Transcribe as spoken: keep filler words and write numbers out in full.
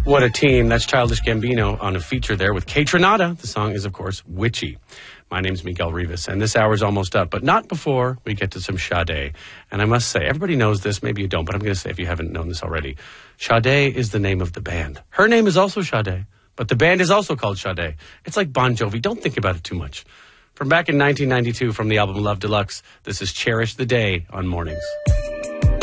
What a team. That's Childish Gambino on a feature there with Kaytranada. The song is, of course, Witchy. My name's Miguel Rivas, and this hour's almost up, but not before we get to some Sade. And I must say, everybody knows this, maybe you don't, but I'm going to say if you haven't known this already, Sade is the name of the band. Her name is also Sade, but the band is also called Sade. It's like Bon Jovi. Don't think about it too much. From back in nineteen ninety-two, from the album Love Deluxe, this is Cherish the Day on Mornings.